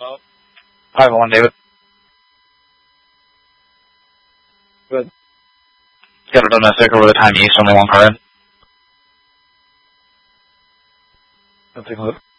Oh. 5-1, David. Good. Got a domestic over the time east, only one car in. Let's take a look.